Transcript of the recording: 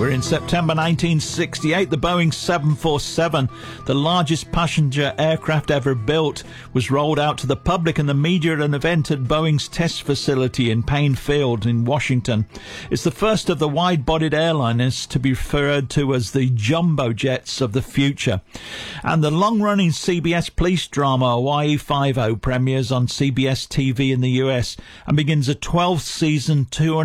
We're in September 1968. The Boeing 747, the largest passenger aircraft ever built, was rolled out to the public and the media at an event at Boeing's test facility in Payne Field in Washington. It's the first of the wide-bodied airliners to be referred to as the jumbo jets of the future. And the long-running CBS police drama Hawaii Five-0 premieres on CBS TV in the US and begins a 12th season,